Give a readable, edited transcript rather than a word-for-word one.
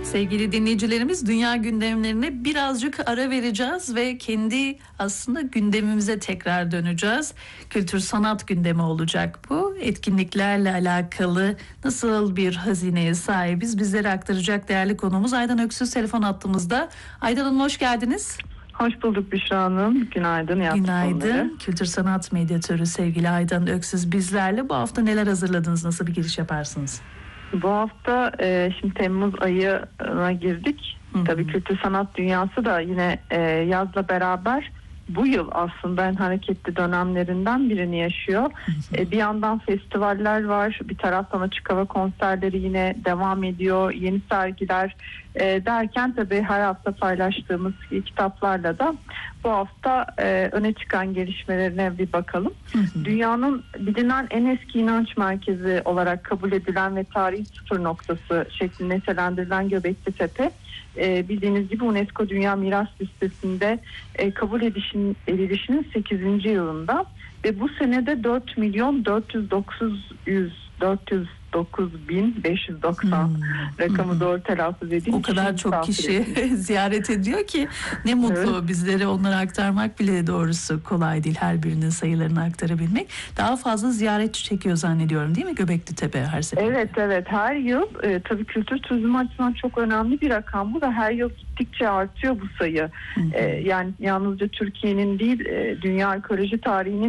Sevgili dinleyicilerimiz, dünya gündemlerine birazcık ara vereceğiz ve kendi aslında gündemimize tekrar döneceğiz. Kültür sanat gündemi olacak bu. Etkinliklerle alakalı nasıl bir hazineye sahibiz bizlere aktaracak değerli konuğumuz Aydan Öksüz telefon hattımızda. Aydan Hanım, hoş geldiniz. Hoş bulduk Büşra Hanım. Günaydın. Günaydın. Kültür sanat medyatörü sevgili Aydan Öksüz bizlerle. Bu hafta neler hazırladınız? Nasıl bir giriş yaparsınız? Bu hafta şimdi Temmuz ayına girdik. Tabii kültür sanat dünyası da yine yazla beraber bu yıl aslında en hareketli dönemlerinden birini yaşıyor. Bir yandan festivaller var, bir taraftan açık hava konserleri yine devam ediyor, yeni sergiler derken tabii her hafta paylaştığımız kitaplarla da bu hafta öne çıkan gelişmelerine bir bakalım. Dünyanın bilinen en eski inanç merkezi olarak kabul edilen ve tarihin sıfır noktası şeklinde nitelendirilen Göbekli Tepe, bildiğiniz gibi UNESCO Dünya Miras Listesi'nde kabul edilişinin 8. yılında ve bu senede 4.409.590 rakamı doğru telaffuz edeyim. O kadar çok kişi ziyaret ediyor ki ne mutlu, evet. Bizlere onları aktarmak bile doğrusu kolay değil, her birinin sayılarını aktarabilmek. Daha fazla ziyaretçi çekiyor zannediyorum, değil mi Göbekli Tepe her seferinde? Evet her yıl tabii kültür turizmi açısından çok önemli bir rakam bu ve her yıl gittikçe artıyor bu sayı. Yani yalnızca Türkiye'nin değil, dünya arkeoloji tarihinin